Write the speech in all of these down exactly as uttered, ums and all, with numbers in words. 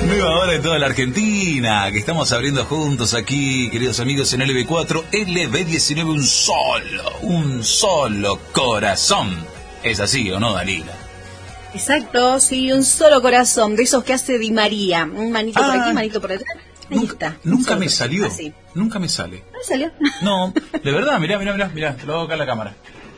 Nueva hora de toda la Argentina, que estamos abriendo juntos aquí, queridos amigos, en L B cuatro, L B diecinueve, un solo, un solo corazón. ¿Es así o no, Dalila? Exacto, sí, un solo corazón, de esos que hace Di María. Un manito ah, por aquí, un manito por detrás. Ahí nunca, está. Nunca me salió, así. Nunca me sale. ¿No me salió? No, de verdad, mirá, mirá, mirá, mirá, te lo hago acá en la cámara.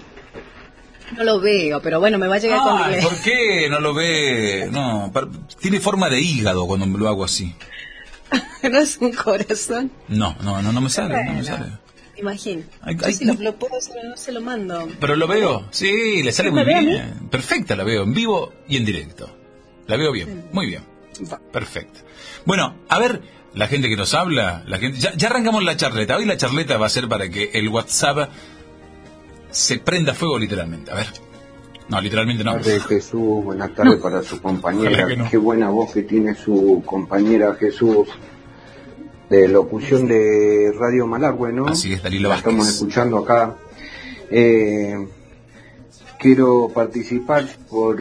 No lo veo, pero bueno, me va a llegar ah, con delay. ¿Por qué no lo ve? No, tiene forma de hígado cuando me lo hago así. ¿No es un corazón? No, no, no, no me sale, bueno, no me sale. Imagino. Ay, Yo ay, si no. lo, lo puedo hacer, no se lo mando. Pero lo veo, sí, le sale muy bien. Perfecta la veo, en vivo y en directo. La veo bien, sí. Muy bien. Perfecto. Bueno, a ver, la gente que nos habla, la gente, ya, ya arrancamos la charleta. Hoy la charleta va a ser para que el WhatsApp se prenda fuego literalmente. A ver. No, literalmente no. Buenas tardes, Jesús. Buenas tardes para su compañera. No. Qué buena voz que tiene su compañera Jesús. De locución de Radio Malargüe, ¿no? Así es, Dalila Vázquez. Estamos escuchando acá. Eh, quiero participar por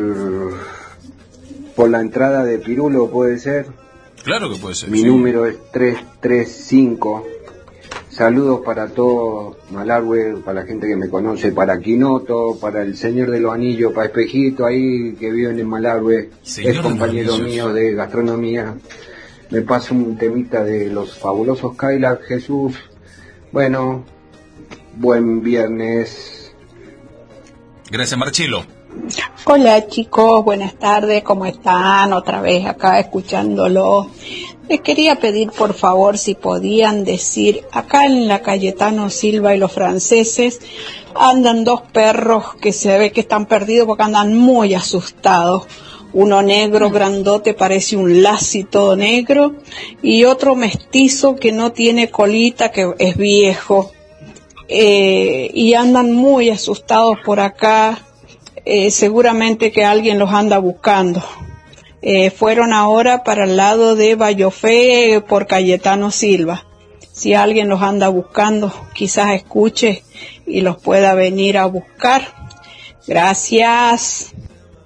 por la entrada de Pirulo, ¿puede ser? Claro que puede ser. Mi sí. número es tres tres cinco. Saludos para todo Malargüe, para la gente que me conoce, para Quinoto, para el Señor de los Anillos, para Espejito ahí que viven en Malargüe, es compañero mío de gastronomía. Me paso un temita de los fabulosos Cadillacs, Jesús. Bueno, buen viernes. Gracias, Marcelo. Hola chicos, buenas tardes, ¿cómo están? Otra vez acá escuchándolo. Les quería pedir por favor si podían decir, acá en la Cayetano Silva y los franceses andan dos perros que se ve que están perdidos porque andan muy asustados. Uno negro, grandote, parece un lassi todo negro, y otro mestizo que no tiene colita, que es viejo, eh, y andan muy asustados por acá. Eh, seguramente que alguien los anda buscando. Eh, fueron ahora para el lado de Bayofé por Cayetano Silva. Si alguien los anda buscando, quizás escuche y los pueda venir a buscar. Gracias.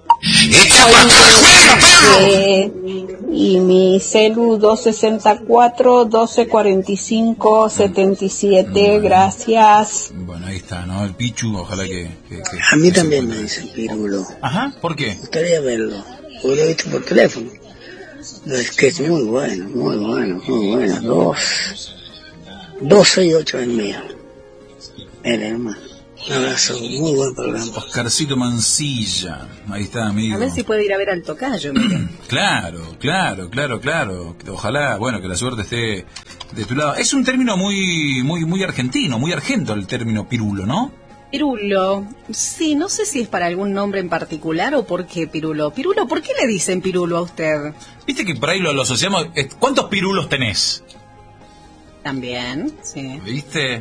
Eh, y mi celu dos sesenta y cuatro, doce cuarenta y cinco, setenta y siete, bueno, gracias. Bueno, ahí está, ¿no? El Pichu, ojalá que... que, que a mí que también me dice Pirulo. Ajá, ¿por qué? Me gustaría verlo, porque lo he visto por teléfono. No, es que es muy bueno, muy bueno, muy bueno. Dos, dos, seis, ocho es mío. Era hermano. Un abrazo, muy buen programa. Oscarcito Mancilla, ahí está, amigo. A ver si puede ir a ver al tocayo. Claro, claro, claro, claro. Ojalá, bueno, que la suerte esté de tu lado. Es un término muy, muy, muy argentino, muy argento el término pirulo, ¿no? Pirulo, sí, no sé si es para algún nombre en particular o por qué pirulo. Pirulo, ¿por qué le dicen pirulo a usted? Viste que por ahí lo, lo asociamos. ¿Cuántos pirulos tenés? También, sí. ¿Viste?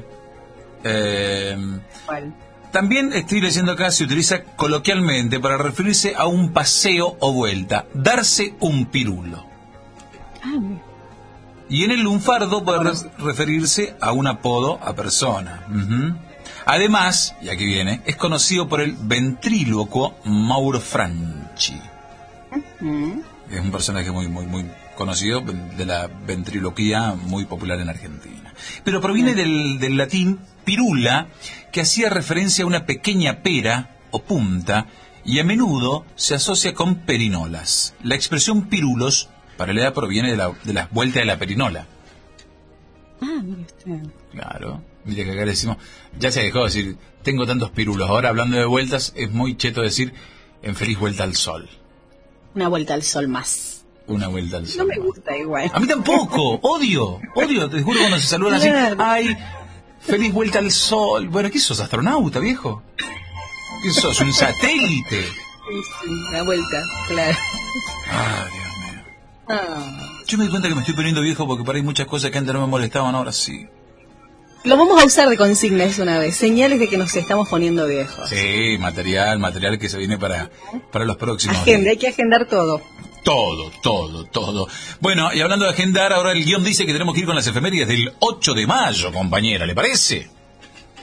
Eh, ¿Cuál? También estoy leyendo acá, se utiliza coloquialmente para referirse a un paseo o vuelta, darse un pirulo. Ah, y en el lunfardo puede re referirse a un apodo a persona. Uh-huh. Además, y aquí viene, es conocido por el ventrílocuo Mauro Franchi. Uh-huh. Es un personaje muy, muy, muy conocido de la ventriloquía, muy popular en Argentina. Pero proviene uh-huh. del, del latín pirula, que hacía referencia a una pequeña pera o punta, y a menudo se asocia con perinolas. La expresión pirulos, para la edad, proviene de la, de la vuelta de la perinola. Ah, mire usted. Claro, mire que acá le decimos, ya se dejó de decir, tengo tantos pirulos. Ahora, hablando de vueltas, es muy cheto decir, en feliz vuelta al sol. Una vuelta al sol más. Una vuelta al sol. No me gusta igual. A mí tampoco, odio, odio, te juro cuando se saludan así, ay... Feliz vuelta al sol. Bueno, ¿qué sos, astronauta, viejo? ¿Qué sos, un satélite? Sí, sí, la vuelta, claro. Ah, Dios mío. Ah. Yo me di cuenta que me estoy poniendo viejo porque por ahí muchas cosas que antes no me molestaban, ahora sí. Lo vamos a usar de consignas una vez. Señales de que nos estamos poniendo viejos. Sí, material, material que se viene para, para los próximos. Agenda, hay que agendar todo. Todo, todo, todo. Bueno, y hablando de agendar, ahora el guión dice que tenemos que ir con las efemérides del ocho de mayo, compañera, ¿le parece?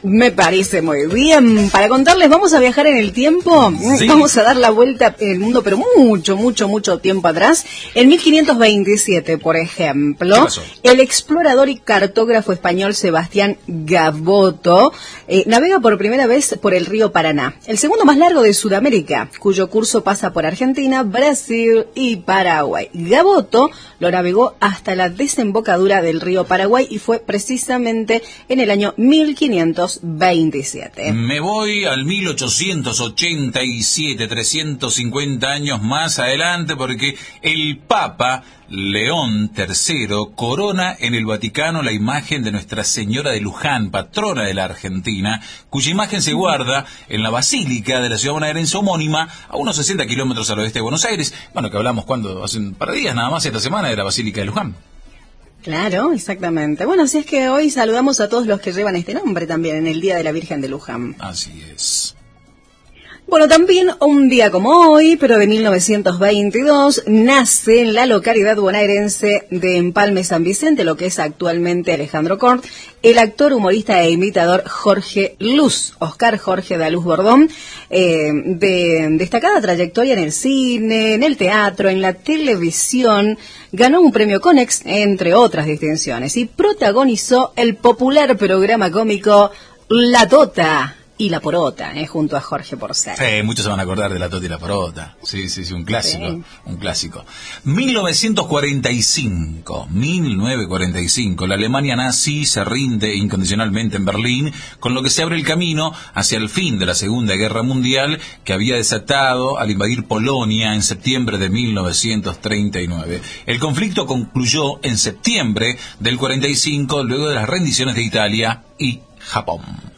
Me parece muy bien. Para contarles, vamos a viajar en el tiempo. Sí. Vamos a dar la vuelta en el mundo, pero mucho, mucho, mucho tiempo atrás. En mil quinientos veintisiete, por ejemplo, el explorador y cartógrafo español Sebastián Gaboto eh, navega por primera vez por el río Paraná, el segundo más largo de Sudamérica, cuyo curso pasa por Argentina, Brasil y Paraguay. Gaboto lo navegó hasta la desembocadura del río Paraguay y fue precisamente en el año mil quinientos veintisiete. Me voy al mil ochocientos ochenta y siete, trescientos cincuenta años más adelante, porque el Papa León tercero corona en el Vaticano la imagen de Nuestra Señora de Luján, patrona de la Argentina, cuya imagen se guarda en la Basílica de la ciudad bonaerense homónima, a unos sesenta kilómetros al oeste de Buenos Aires. Bueno, que hablamos cuando hace un par de días nada más esta semana de la Basílica de Luján. Claro, exactamente. Bueno, así es que hoy saludamos a todos los que llevan este nombre también en el Día de la Virgen de Luján. Así es. Bueno, también un día como hoy, pero de mil novecientos veintidós, nace en la localidad bonaerense de Empalme San Vicente, lo que es actualmente Alejandro Korn, el actor, humorista e imitador Jorge Luz, Oscar Jorge da Luz Bordón, eh, de destacada trayectoria en el cine, en el teatro, en la televisión. Ganó un premio Conex, entre otras distinciones, y protagonizó el popular programa cómico La Tota y La Porota, eh, junto a Jorge Porcel. Sí, muchos se van a acordar de La Tota y La Porota. Sí, sí, sí, un clásico, sí. un clásico. mil novecientos cuarenta y cinco, mil novecientos cuarenta y cinco, la Alemania nazi se rinde incondicionalmente en Berlín, con lo que se abre el camino hacia el fin de la Segunda Guerra Mundial, que había desatado al invadir Polonia en septiembre de mil novecientos treinta y nueve. El conflicto concluyó en septiembre del cuarenta y cinco, luego de las rendiciones de Italia y Japón.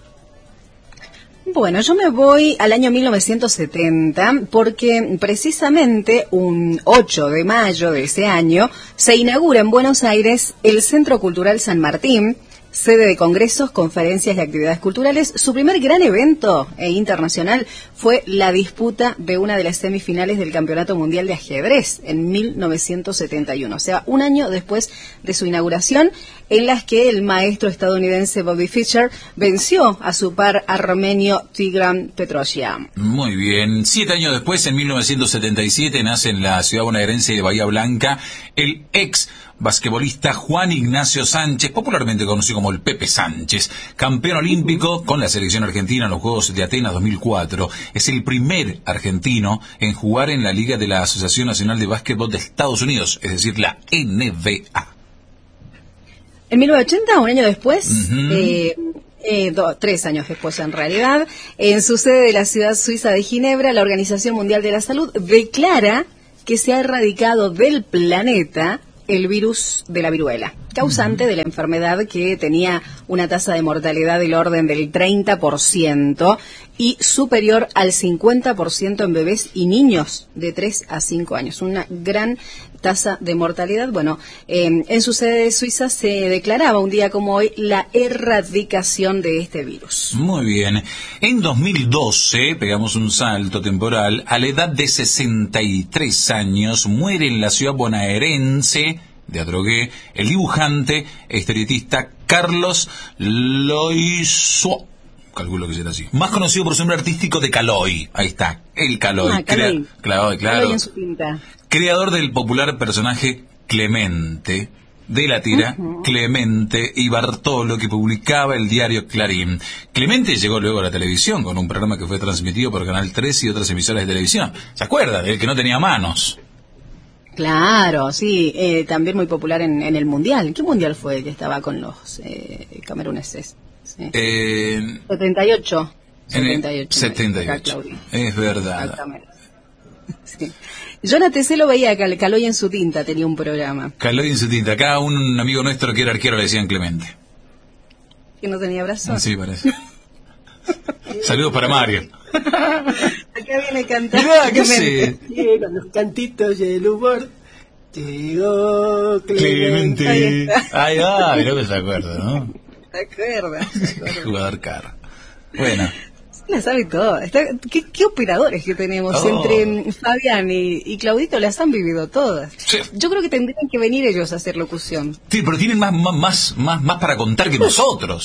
Bueno, yo me voy al año mil novecientos setenta porque precisamente un ocho de mayo de ese año se inaugura en Buenos Aires el Centro Cultural San Martín, sede de congresos, conferencias y actividades culturales. Su primer gran evento eh, internacional fue la disputa de una de las semifinales del Campeonato Mundial de Ajedrez en mil novecientos setenta y uno, o sea, un año después de su inauguración, en las que el maestro estadounidense Bobby Fischer venció a su par armenio Tigran Petrosyan. Muy bien. Siete años después, en mil novecientos setenta y siete, nace en la ciudad bonaerense de Bahía Blanca el ex basquetbolista Juan Ignacio Sánchez, popularmente conocido como el Pepe Sánchez, campeón olímpico con la selección argentina en los Juegos de Atenas dos mil cuatro. Es el primer argentino en jugar en la Liga de la Asociación Nacional de Básquetbol de Estados Unidos, es decir, la N B A. En mil novecientos ochenta, un año después, uh-huh. eh, eh, do, tres años después en realidad, en su sede de la ciudad suiza de Ginebra, la Organización Mundial de la Salud declara que se ha erradicado del planeta el virus de la viruela, causante de la enfermedad que tenía una tasa de mortalidad del orden del treinta por ciento y superior al cincuenta por ciento en bebés y niños de tres a cinco años. Una gran tasa de mortalidad. Bueno, eh, en su sede de Suiza se declaraba un día como hoy la erradicación de este virus. Muy bien. En dos mil doce, pegamos un salto temporal, a la edad de sesenta y tres años, muere en la ciudad bonaerense de Adrogué el dibujante e historietista Carlos Loiso. Calculo que será así. Más conocido por su nombre artístico de Caloi. Ahí está, el Caloi. Ah, Caloi. Crea- claro, claro. Caloi en su tinta. Creador del popular personaje Clemente, de la tira uh-huh. Clemente y Bartolo, que publicaba el diario Clarín. Clemente llegó luego a la televisión con un programa que fue transmitido por Canal tres y otras emisoras de televisión. ¿Se acuerdan? El que no tenía manos. Claro, sí, eh, también muy popular en, en el Mundial. ¿Qué Mundial fue el que estaba con los eh, cameruneses? Sí. Eh, setenta y ocho. setenta y ocho. setenta y ocho. Es verdad. Exactamente. Sí. Yo la T C lo veía, Cal- Caloi en su tinta tenía un programa. Caloi en su tinta. Acá un amigo nuestro que era arquero le decían Clemente. ¿Que no tenía brazos? Sí, parece. Saludos para Mario. Acá viene cantando. Mirá, ¿qué sé? Con los cantitos y el humor. Llegó Clemente. Clemente. Ahí va, mirá que se acuerda, ¿no? ¿Te acuerdas? Jugador caro. Bueno. La sabe todo. Está, ¿qué, ¿Qué operadores que tenemos? Oh. Entre Fabián y, y Claudito las han vivido todas. Sí. Yo creo que tendrían que venir ellos a hacer locución. Sí, pero tienen más, más, más, más para contar que nosotros.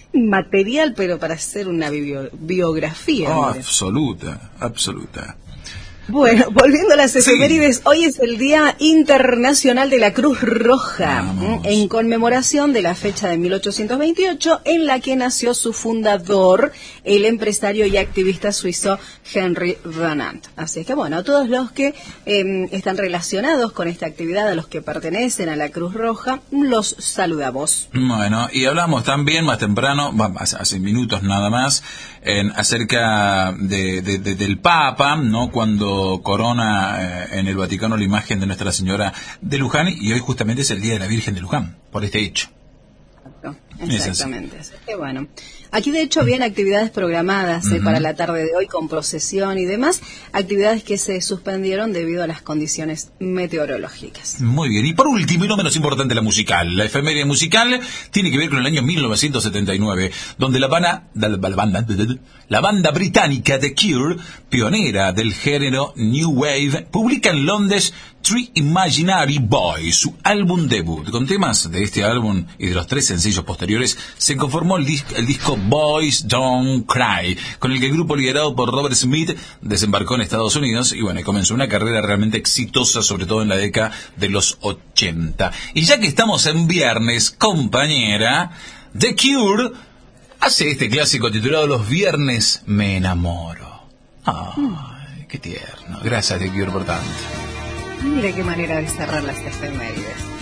material, pero para hacer una bio- biografía. Oh, mire. absoluta, absoluta. Bueno, volviendo a las Sí. efemérides, hoy es el Día Internacional de la Cruz Roja, Vamos. ¿m? en conmemoración de la fecha de mil ochocientos veintiocho en la que nació su fundador, el empresario y activista suizo Henry Dunant. Así que bueno, a todos los que eh, están relacionados con esta actividad, a los que pertenecen a la Cruz Roja, los saludamos. Bueno, y hablamos también más temprano, va, hace, hace minutos nada más, en, acerca de, de- de- del Papa, ¿no? Cuando corona eh, en el Vaticano la imagen de Nuestra Señora de Luján, y hoy justamente es el Día de la Virgen de Luján, por este hecho. Exactamente. Así que bueno, aquí de hecho vienen actividades programadas eh, Ujú. para la tarde de hoy con procesión y demás, actividades que se suspendieron debido a las condiciones meteorológicas. Muy bien, y por último y no menos importante, la musical. La efeméride musical tiene que ver con el año mil novecientos setenta y nueve, donde la banda, la, la banda, la banda británica The Cure, pionera del género New Wave, publica en Londres Three Imaginary Boys, su álbum debut. Con temas de este álbum y de los tres sencillos posteriores, se conformó el, dis- el disco Boys Don't Cry, con el que el grupo liderado por Robert Smith desembarcó en Estados Unidos y bueno, y comenzó una carrera realmente exitosa, sobre todo en la década de los ochenta. Y ya que estamos en viernes, compañera, The Cure hace este clásico titulado Los viernes me enamoro. Ay, qué tierno. Gracias, The Cure, por tanto. Mire qué manera de cerrar las efemérides.